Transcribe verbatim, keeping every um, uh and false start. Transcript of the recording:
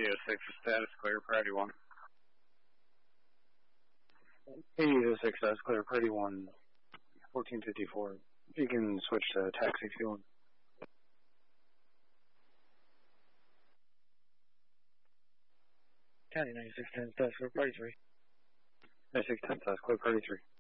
oh six, status clear, priority one. K oh six, status clear, priority one, fourteen fifty-four. You can switch to taxi fuel. County ninety-six ten, status clear, priority three. ninety-six ten, status clear, priority three.